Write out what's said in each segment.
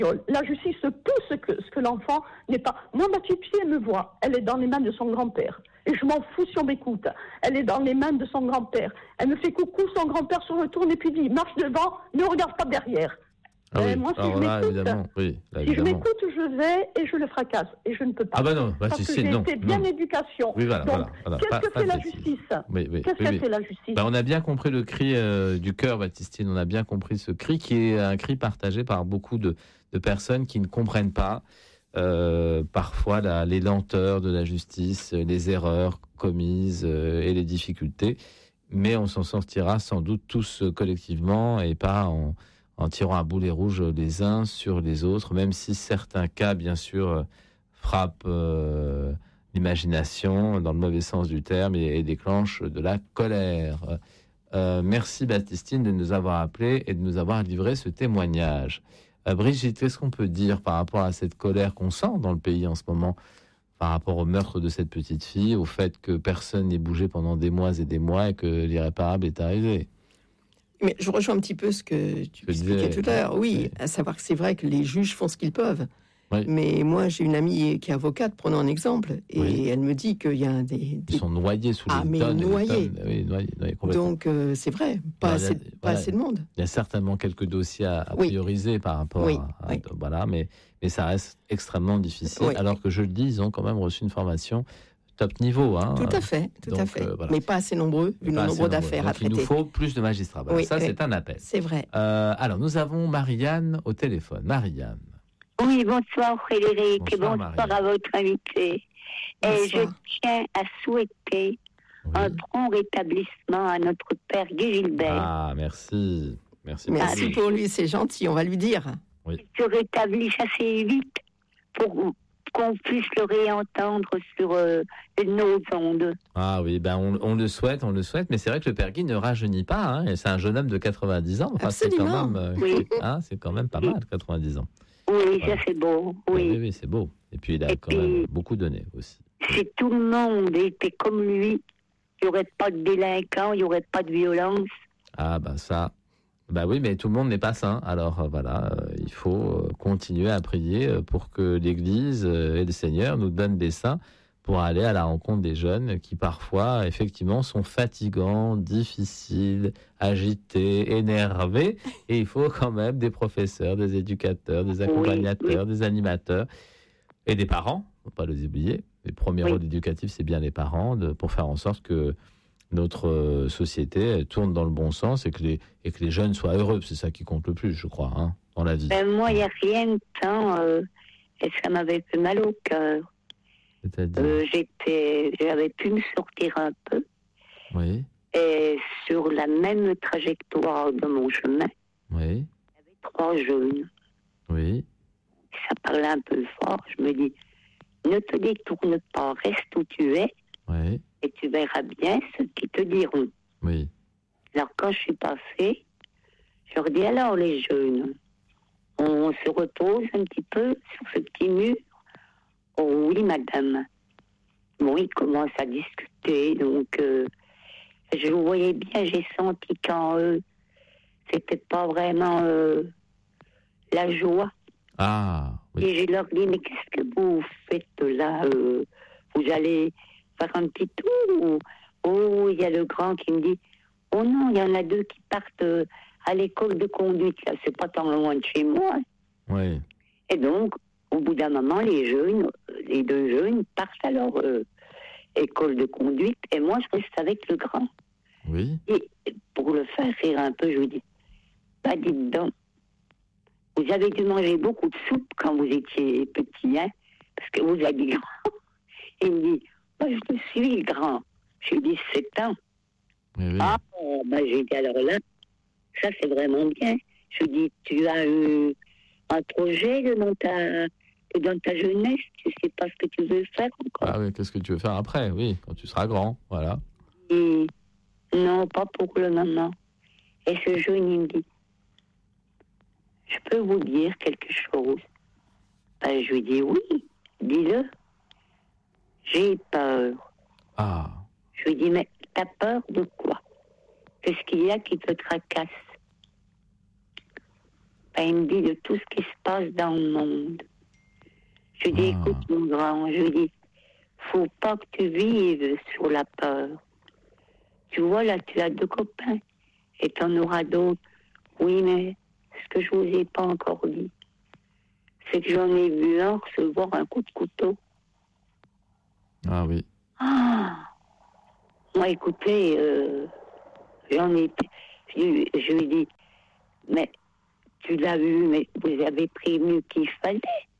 La justice pousse ce que l'enfant n'est pas. Moi, ma petite fille, elle me voit. Elle est dans les mains de son grand-père. Et je m'en fous si on m'écoute. Elle est dans les mains de son grand-père. Elle me fait coucou, son grand-père se retourne et puis dit, marche devant, ne regarde pas derrière. Moi, si je m'écoute, je vais et je le fracasse. Et je ne peux pas. Ah bah non, parce que j'ai été bien éducation. Oui, voilà, donc, voilà. Qu'est-ce que fait la justice Qu'est-ce qu'elle fait la justice On a bien compris le cri du cœur, Baptistine. On a bien compris ce cri qui est un cri partagé par beaucoup de personnes qui ne comprennent pas parfois les lenteurs de la justice, les erreurs commises et les difficultés. Mais on s'en sortira sans doute tous collectivement et pas en tirant à boulets rouges les uns sur les autres, même si certains cas, bien sûr, frappent l'imagination dans le mauvais sens du terme et déclenchent de la colère. Merci Baptistine de nous avoir appelés et de nous avoir livré ce témoignage. Brigitte, qu'est-ce qu'on peut dire par rapport à cette colère qu'on sent dans le pays en ce moment, par rapport au meurtre de cette petite fille, au fait que personne n'ait bougé pendant des mois et des mois et que l'irréparable est arrivé? Mais je rejoins un petit peu ce que tu expliquais tout à l'heure. Oui, à savoir que c'est vrai que les juges font ce qu'ils peuvent. Oui. Mais moi, j'ai une amie qui est avocate, prenons un exemple, et elle me dit qu'il y a ils sont noyés sous les tonnes. Noyés. Oui, noyés donc, c'est vrai, pas assez de monde. Il y a certainement quelques dossiers à prioriser par rapport à voilà, mais ça reste extrêmement difficile. Oui. Alors que je le dis, ils ont quand même reçu une formation top niveau. Tout à fait. Voilà. Mais pas assez nombreux, vu le nombre d'affaires à traiter. Il nous faut plus de magistrats. Voilà, c'est un appel. C'est vrai. Alors, nous avons Marianne au téléphone. Marianne. Oui, bonsoir Frédéric, et bonsoir à votre invité. Et je tiens à souhaiter un prompt rétablissement à notre père Guy Gilbert. Ah, merci. Merci pour lui, c'est gentil, on va lui dire. Oui. Qu'il se rétablisse assez vite pour qu'on puisse le réentendre sur nos ondes. Ah oui, on le souhaite, mais c'est vrai que le père Guy ne rajeunit pas, hein, et c'est un jeune homme de 90 ans. Enfin, absolument. C'est quand même pas mal, 90 ans. Oui, ça c'est beau. Oui, c'est beau. Et puis il a même beaucoup donné aussi. Si tout le monde était comme lui, il n'y aurait pas de délinquants, il n'y aurait pas de violence. Ah ça... oui, mais tout le monde n'est pas saint. Alors il faut continuer à prier pour que l'Église et le Seigneur nous donnent des saints pour aller à la rencontre des jeunes qui parfois, effectivement, sont fatigants, difficiles, agités, énervés. Et il faut quand même des professeurs, des éducateurs, des accompagnateurs, des animateurs et des parents. Il ne faut pas les oublier. Le premier rôle éducatif, c'est bien les parents pour faire en sorte que notre société tourne dans le bon sens et que les jeunes soient heureux. C'est ça qui compte le plus, je crois, dans la vie. Moi, il n'y a rien de temps et ça m'avait fait mal au cœur. J'avais pu me sortir un peu. Oui. Et sur la même trajectoire de mon chemin, il y avait 3 jeunes. Oui. Ça parlait un peu fort. Je me dis, ne te détourne pas, reste où tu es. Oui. Et tu verras bien ce qu'ils te diront. Oui. Alors, quand je suis passée, je leur dis, alors les jeunes, on se repose un petit peu sur ce petit mur. Oh oui, madame. Bon, ils commencent à discuter, donc je vous voyais bien, j'ai senti qu'en eux, c'était pas vraiment la joie. Ah, oui. Et je leur dis, mais qu'est-ce que vous faites là vous allez faire un petit tour Oh, il y a le grand qui me dit, oh non, il y en a 2 qui partent à l'école de conduite, là, c'est pas tant loin de chez moi. Oui. Et donc, au bout d'un moment, les 2 jeunes partent à leur école de conduite, et moi, je reste avec le grand. Oui. Et pour le faire rire un peu, je lui dis, dites donc, vous avez dû manger beaucoup de soupe quand vous étiez petit, hein, parce que vous êtes grand. Et il me dit, moi, je suis grand. J'ai 17 ans. Oui. Ah, j'ai dit, alors là, ça, c'est vraiment bien. Je lui dis, tu as eu un projet dans ta jeunesse, tu sais pas ce que tu veux faire encore. Ah oui, qu'est-ce que tu veux faire après, oui, quand tu seras grand, voilà. Et non, pas pour le moment. Et ce jeune, il me dit, je peux vous dire quelque chose? Je lui dis, oui, dis-le. J'ai peur. Ah. Je lui dis, mais t'as peur de quoi? Qu'est-ce qu'il y a qui te tracasse? Ben, il me dit de tout ce qui se passe dans le monde. Je lui dis, écoute, mon grand, je lui dis, faut pas que tu vives sur la peur. Tu vois, là, tu as 2 copains et tu en auras d'autres. Oui, mais ce que je vous ai pas encore dit, c'est que j'en ai vu un recevoir un coup de couteau. Ah oui. Ah, moi, écoutez, j'en ai... Je lui dis, mais tu l'as vu, mais vous avez prévenu qu'il fallait.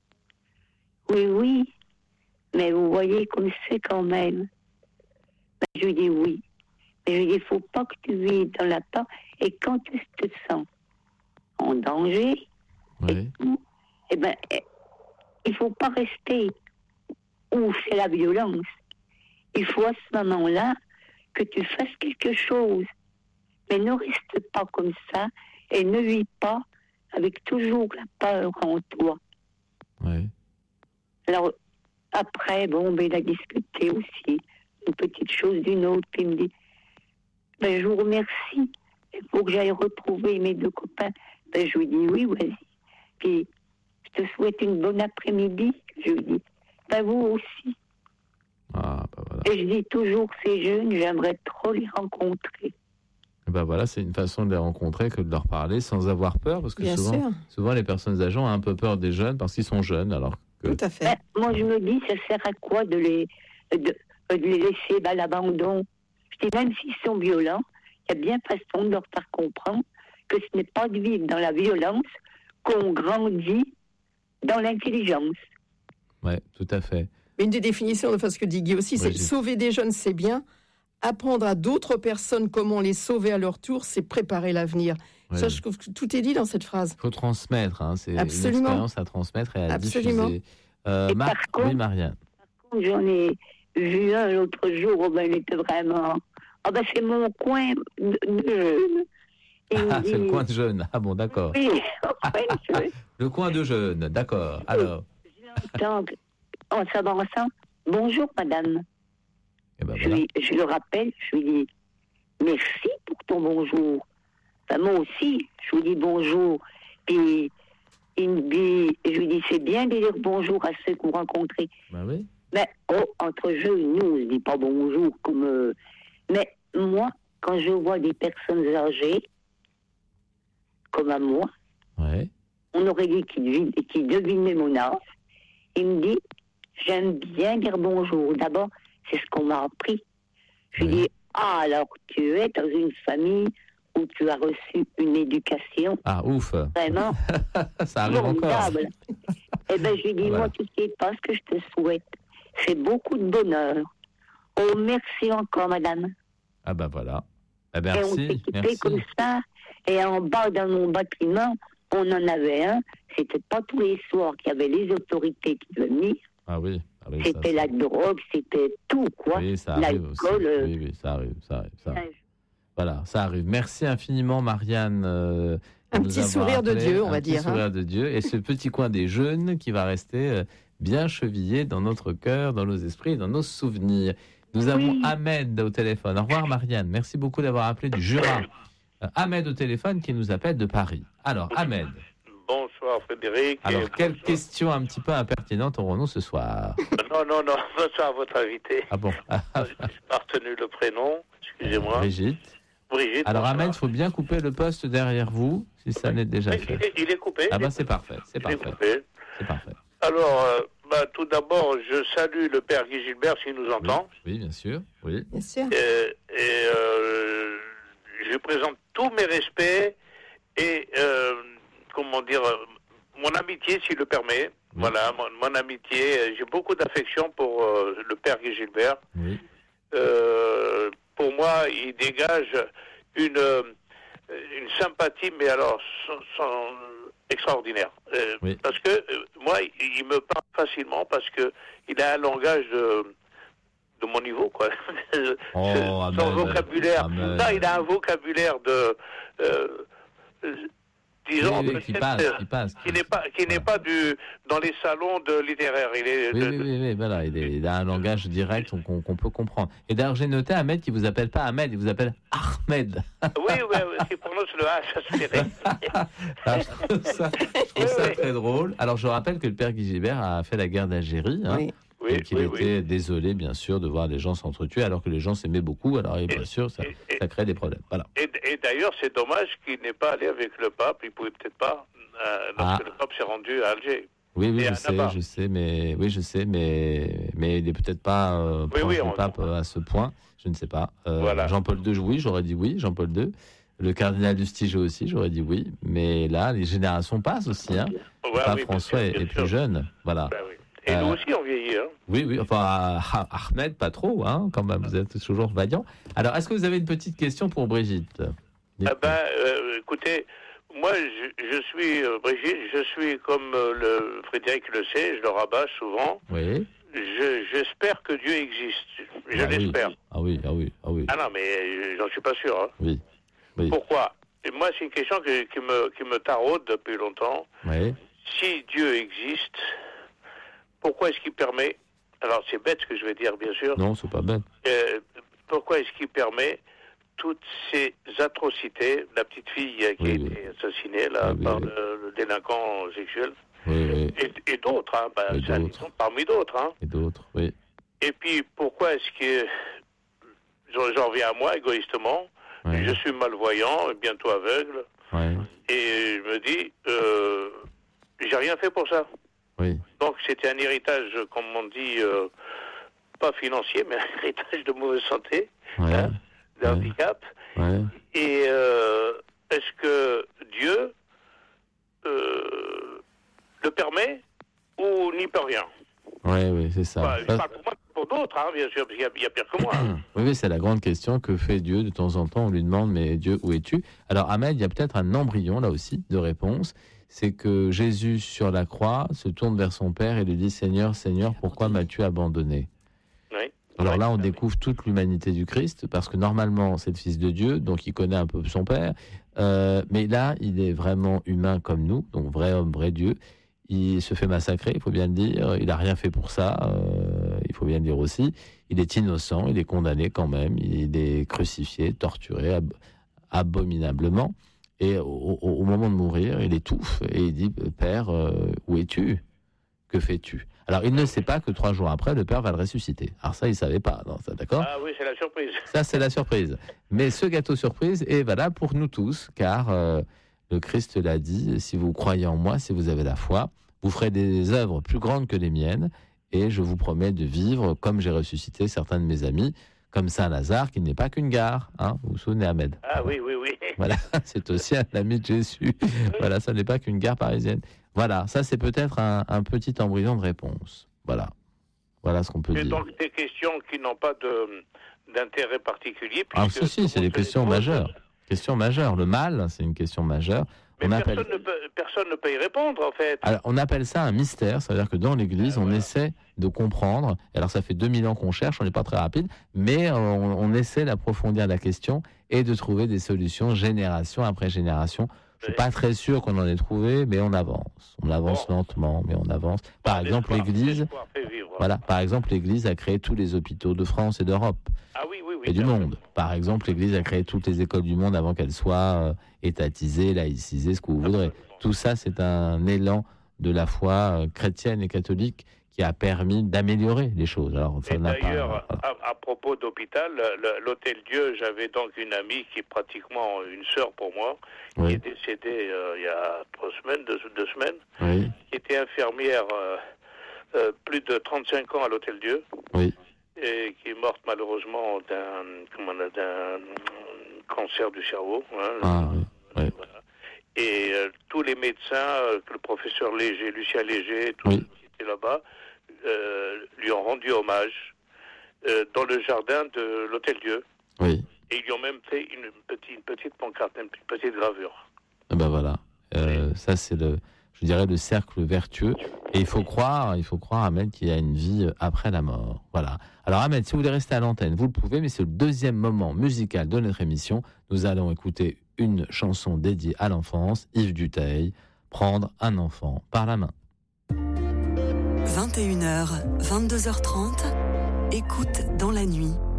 Oui, mais vous voyez comme c'est quand même. Ben, je lui dis oui. Mais je lui dis, il ne faut pas que tu vives dans la peur. Et quand tu te sens en danger, Oui. eh ben, il ne faut pas rester où c'est la violence. Il faut à ce moment-là que tu fasses quelque chose. Mais ne reste pas comme ça et ne vis pas avec toujours la peur en toi. Oui. Alors, après, bon, ben, il a discuté aussi une petite chose d'une autre. Puis il me dit, ben, je vous remercie. Il faut que j'aille retrouver mes 2 copains. Ben, je lui dis, oui, vas-y. Puis, je te souhaite une bonne après-midi. Je lui dis, ben, vous aussi. Ah, bah voilà. Et je dis toujours, ces jeunes, j'aimerais trop les rencontrer. Ben voilà, c'est une façon de les rencontrer que de leur parler sans avoir peur, parce que souvent les personnes âgées ont un peu peur des jeunes parce qu'ils sont jeunes, alors que... Tout à fait. Ben, moi, je me dis, ça sert à quoi de les laisser à l'abandon? Je dis, même s'ils sont violents, il y a bien façon de leur faire comprendre que ce n'est pas de vivre dans la violence qu'on grandit dans l'intelligence. Oui, tout à fait. Une des définitions de ce que dit Guy aussi, c'est sauver des jeunes, c'est bien. Apprendre à d'autres personnes comment les sauver à leur tour, c'est préparer l'avenir. Oui. Ça, je trouve que tout est dit dans cette phrase. Il faut transmettre, hein, c'est Absolument. Une expérience à transmettre et à Absolument. diffuser. Oui, Marianne. Par contre, j'en ai vu un l'autre jour, oh ben, il était vraiment... Ah ben, c'est mon coin de jeune. C'est le coin de jeune. Ah bon, d'accord. Oui, le coin de jeune, d'accord. Alors. Donc, en s'avançant, bonjour madame. Ben voilà. Je le rappelle, je lui dis merci pour ton bonjour. Enfin, moi aussi, je lui dis bonjour. Puis il me dit, je lui dis c'est bien de dire bonjour à ceux que vous rencontrez. Ben oui. Mais entre jeunes, nous, on ne se dit pas bonjour comme. Mais moi, quand je vois des personnes âgées, comme à moi, ouais. On aurait dit qu'il devinait mon âge. Il me dit, j'aime bien dire bonjour. D'abord, c'est ce qu'on m'a appris. Je lui dis, alors tu es dans une famille où tu as reçu une éducation. Ah, ouf. Vraiment. Ça arrive formidable. Encore. Eh bien, je lui dis, moi, tout ce qui passe, que je te souhaite, c'est beaucoup de bonheur. Oh, merci encore, madame. Ah ben voilà. Eh ben, merci. Et on s'est quitté comme ça. Et en bas, dans mon bâtiment, on en avait un. C'était pas tous les soirs qu'il y avait les autorités qui venaient. Ah oui. Ah oui, c'était la drogue, c'était tout, quoi. Oui, ça arrive l'alcool. Aussi. Oui, ça arrive. Voilà, ça arrive. Merci infiniment, Marianne. Un petit sourire de Dieu, on va dire. Un petit sourire de Dieu. Et ce petit coin des jeunes qui va rester bien chevillé dans notre cœur, dans nos esprits, dans nos souvenirs. Nous avons Ahmed au téléphone. Au revoir, Marianne. Merci beaucoup d'avoir appelé du Jura. Ahmed au téléphone qui nous appelle de Paris. Alors, Ahmed. Bonsoir, Frédéric. Alors, quelle question un petit peu impertinente aurons-nous ce soir? Non. Bonsoir à votre invité. Ah bon? Je n'ai pas retenu le prénom. Excusez-moi. Brigitte. bonsoir. Alors, Ahmed, il faut bien couper le poste derrière vous, si ça n'est déjà fait. Il est coupé. Ah c'est parfait. C'est parfait. Alors, tout d'abord, je salue le père Guy Gilbert s'il nous entend. Oui, bien sûr. Oui. Bien sûr. Je présente tous mes respects et, mon amitié, s'il le permet. Oui. Voilà, mon amitié. J'ai beaucoup d'affection pour le père Guy Gilbert. Oui. Pour moi, il dégage une sympathie, mais alors extraordinaire. Oui. Parce que moi, il me parle facilement parce que il a un langage de mon niveau, quoi. Son vocabulaire. Non, il a un vocabulaire disons, qui passe. Qui n'est pas dans les salons littéraires. Voilà, il a un langage direct qu'on peut comprendre. Et d'ailleurs, j'ai noté Ahmed qui vous appelle pas Ahmed, il vous appelle Ahmed. Oui, qui prononce le H, ça se fait. Je trouve ça très drôle. Alors, je rappelle que le père Guy Gilbert a fait la guerre d'Algérie. Et qu'il était désolé, bien sûr, de voir les gens s'entretuer, alors que les gens s'aimaient beaucoup. Alors, bien sûr, ça crée des problèmes. Voilà. Et d'ailleurs, c'est dommage qu'il n'ait pas allé avec le pape. Il ne pouvait peut-être pas, lorsque le pape s'est rendu à Alger. Oui, je sais, mais il n'est peut-être pas proche du pape à ce point. Je ne sais pas. Voilà. Jean-Paul II, oui, j'aurais dit oui. Jean-Paul II. Le cardinal Lustiger aussi, j'aurais dit oui. Mais là, les générations passent aussi. Le pape François est plus jeune. Voilà. Ben oui. Et nous aussi, on vieillit. Oui, enfin, Ahmed, pas trop, quand même, vous êtes toujours vaillant. Alors, est-ce que vous avez une petite question pour Brigitte ? Écoutez, moi, je suis, Brigitte, je suis comme Frédéric le sait, je le rabâche souvent. Oui. J'espère que Dieu existe. Je l'espère. Oui. Ah non, mais j'en suis pas sûr. Oui. Pourquoi ? Et moi, c'est une question qui me taraude depuis longtemps. Oui. Si Dieu existe, pourquoi est-ce qu'il permet, alors c'est bête ce que je vais dire bien sûr. Non, c'est pas bête. Pourquoi est-ce qu'il permet toutes ces atrocités, la petite fille qui a été assassinée par le délinquant sexuel, et d'autres, c'est un exemple parmi d'autres. Et d'autres, oui. Et puis pourquoi est-ce que, j'en reviens à moi égoïstement, je suis malvoyant, bientôt aveugle, et je me dis, j'ai rien fait pour ça. Oui. Donc c'était un héritage, comme on dit, pas financier, mais un héritage de mauvaise santé, de handicap. Et est-ce que Dieu le permet ou n'y peut rien ? Oui, c'est ça. Pas pour moi, pour d'autres, bien sûr, parce qu'il y a pire que moi. Oui, c'est la grande question. Que fait Dieu ? De temps en temps, on lui demande, mais Dieu, où es-tu ? Alors, Ahmed, il y a peut-être un embryon, là aussi, de réponse. C'est que Jésus, sur la croix, se tourne vers son Père et lui dit « Seigneur, Seigneur, pourquoi m'as-tu abandonné ?» Alors là, on découvre toute l'humanité du Christ, parce que normalement, c'est le Fils de Dieu, donc il connaît un peu son Père. Mais là, il est vraiment humain comme nous, donc vrai homme, vrai Dieu. Il se fait massacrer, il faut bien le dire. Il n'a rien fait pour ça, il faut bien le dire aussi. Il est innocent, il est condamné quand même. Il est crucifié, torturé abominablement. Et au moment de mourir, il étouffe et il dit « Père, où es-tu ? Que fais-tu ?» Alors, il ne sait pas que 3 jours après, le Père va le ressusciter. Alors ça, il ne savait pas, non, ça, d'accord ? Ah oui, c'est la surprise. Ça, c'est la surprise. Mais ce gâteau surprise est valable pour nous tous, car le Christ l'a dit, si vous croyez en moi, si vous avez la foi, vous ferez des œuvres plus grandes que les miennes, et je vous promets de vivre comme j'ai ressuscité certains de mes amis, comme Saint-Lazare, qui n'est pas qu'une gare. Vous vous souvenez, Ahmed ? Ah oui. Voilà, c'est aussi un ami de Jésus. Voilà, ça n'est pas qu'une gare parisienne. Voilà, ça c'est peut-être un petit embryon de réponse. Voilà ce qu'on peut dire. Et donc des questions qui n'ont pas d'intérêt particulier. Si, c'est des questions majeures. Questions majeures. Le mal, c'est une question majeure. Mais personne ne peut y répondre, en fait. Alors, on appelle ça un mystère, c'est-à-dire que dans l'Église, on essaie de comprendre. Alors, ça fait 2000 ans qu'on cherche, on n'est pas très rapide, mais on essaie d'approfondir la question et de trouver des solutions génération après génération. Je ne suis pas très sûr qu'on en ait trouvé, mais on avance. On avance lentement, mais on avance. Par exemple, l'Église a créé tous les hôpitaux de France et d'Europe. Et du monde. Par exemple, l'Église a créé toutes les écoles du monde avant qu'elles soient étatisées, laïcisées, ce que vous voudrez. Tout ça, c'est un élan de la foi chrétienne et catholique qui a permis d'améliorer les choses. Alors, et d'ailleurs, à propos d'hôpital, l'Hôtel-Dieu, j'avais donc une amie qui est pratiquement une sœur pour moi, qui est décédée il y a 2 semaines, qui était infirmière plus de 35 ans à l'Hôtel-Dieu. Et qui est morte malheureusement d'un cancer du cerveau. Voilà. Et tous les médecins, le professeur Léger, Lucien Léger, tous ceux qui étaient là-bas, lui ont rendu hommage dans le jardin de l'Hôtel-Dieu. Et ils lui ont même fait une petite pancarte, une petite gravure. Voilà. Ça, c'est le cercle vertueux. Et il faut croire, Ahmed, qu'il y a une vie après la mort. Voilà. Alors, Ahmed, si vous voulez rester à l'antenne, vous le pouvez, mais c'est le 2e moment musical de notre émission. Nous allons écouter une chanson dédiée à l'enfance, Yves Duteil, Prendre un enfant par la main. 21h, 22h30, écoute dans la nuit.